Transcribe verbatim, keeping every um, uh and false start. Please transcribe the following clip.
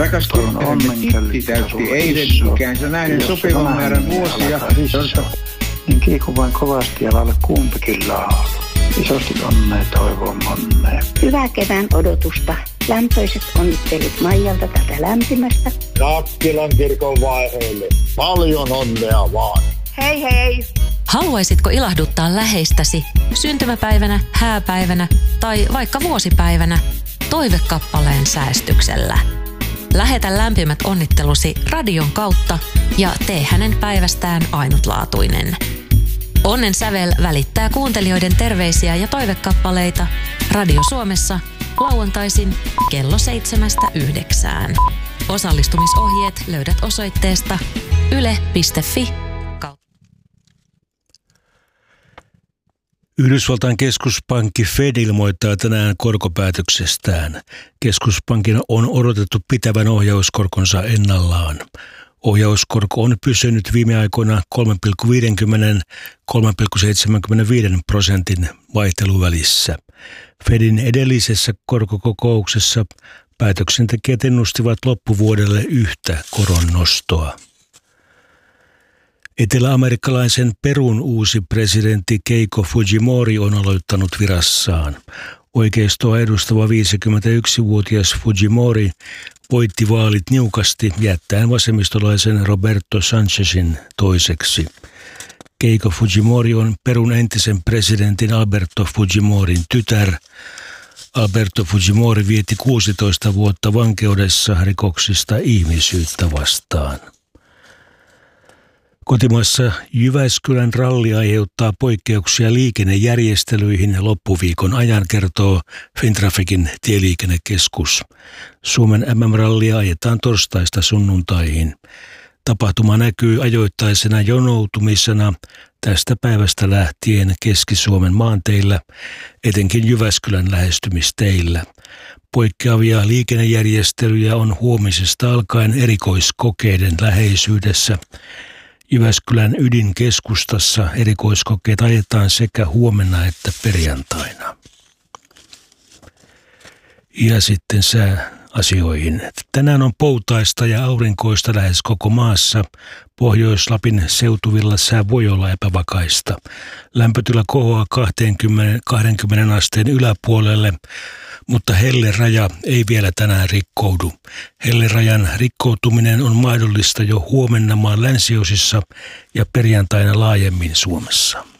Rakastelemme Titti täytti eilen ikänsä näiden sopivan määrän vuosia. Niin kiiku vain kovasti ja laule kumpikin laulu. Isosti onnea toivon monnea. Hyvää kevään odotusta. Lämpöiset onnittelut Maijalta tätä lämpimästä. Nakkilan kirkon vaiheelle. Paljon onnea vaan. Hei hei! Haluaisitko ilahduttaa läheistäsi syntymäpäivänä, hääpäivänä tai vaikka vuosipäivänä toivekappaleen säästyksellä? Lähetä lämpimät onnittelusi radion kautta ja tee hänen päivästään ainutlaatuinen. Onnen sävel välittää kuuntelijoiden terveisiä ja toivekappaleita Radio Suomessa lauantaisin kello seitsemästä yhdeksään. Osallistumisohjeet löydät osoitteesta yle piste fi. Yhdysvaltain keskuspankki Fed ilmoittaa tänään korkopäätöksestään. Keskuspankin on odotettu pitävän ohjauskorkonsa ennallaan. Ohjauskorko on pysynyt viime aikoina kolme pilkku viisikymmentä - kolme pilkku seitsemänkymmentäviisi prosentin vaihteluvälissä. Fedin edellisessä korkokokouksessa päätöksentekijät ennustivat loppuvuodelle yhtä koronnostoa. Etelä-amerikkalaisen Perun uusi presidentti Keiko Fujimori on aloittanut virassaan. Oikeistoa edustava viisikymmentäyksivuotias Fujimori voitti vaalit niukasti jättäen vasemmistolaisen Roberto Sanchezin toiseksi. Keiko Fujimori on Perun entisen presidentin Alberto Fujimorin tytär. Alberto Fujimori vietti kuusitoista vuotta vankeudessa rikoksista ihmisyyttä vastaan. Kotimaassa Jyväskylän ralli aiheuttaa poikkeuksia liikennejärjestelyihin loppuviikon ajan, kertoo Fintrafficin tieliikennekeskus. Suomen M M-rallia ajetaan torstaista sunnuntaihin. Tapahtuma näkyy ajoittaisena jonoutumisena tästä päivästä lähtien Keski-Suomen maanteillä, etenkin Jyväskylän lähestymisteillä. Poikkeavia liikennejärjestelyjä on huomisesta alkaen erikoiskokeiden läheisyydessä. Jyväskylän ydinkeskustassa erikoiskokeet ajetaan sekä huomenna että perjantaina. Ja sitten sääasioihin. Tänään on poutaista ja aurinkoista lähes koko maassa. Pohjois-Lapin seutuvilla sää voi olla epävakaista. Lämpötila kohoaa kaksikymmentä, kaksikymmentä asteen yläpuolelle, mutta helleraja ei vielä tänään rikkoudu. Hellerajan rikkoutuminen on mahdollista jo huomenna maan länsiosissa ja perjantaina laajemmin Suomessa.